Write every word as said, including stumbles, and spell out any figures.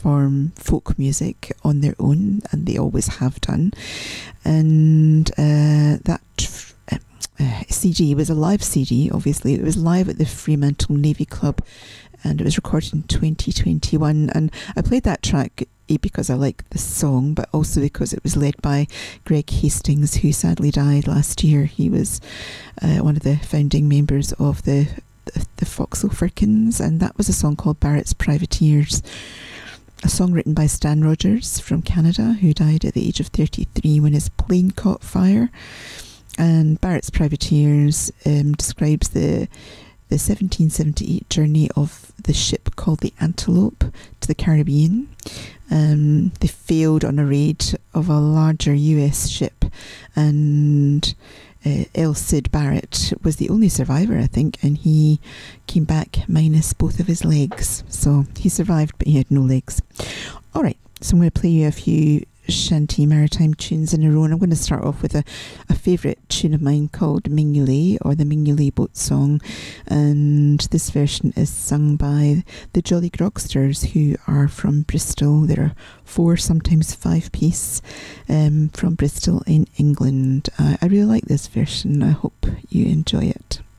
perform folk music on their own, and they always have done. And uh, that uh, uh, C D was a live C D, obviously. It was live at the Fremantle Navy Club, and it was recorded in twenty twenty-one. And I played that track because I like the song, but also because it was led by Greg Hastings, who sadly died last year. He was uh, one of the founding members of the the, the Foxhole Firkins, and that was a song called Barrett's Privateers, a song written by Stan Rogers from Canada, who died at the age of thirty-three when his plane caught fire. And Barrett's Privateers um, describes the the seventeen seventy-eight journey of the ship called the Antelope to the Caribbean. Um, they failed on a raid of a larger U S ship, and uh, L. Sid Barrett was the only survivor, I think, and he came back minus both of his legs. So he survived, but he had no legs. All right, so I'm going to play you a few shanty maritime tunes in a row, and I'm going to start off with a, a favourite tune of mine called Mingulay, or the Mingulay Boat Song, and this version is sung by the Jolly Grogsters, who are from Bristol. There are four, sometimes five piece um, from Bristol in England. Uh, I really like this version. I hope you enjoy it.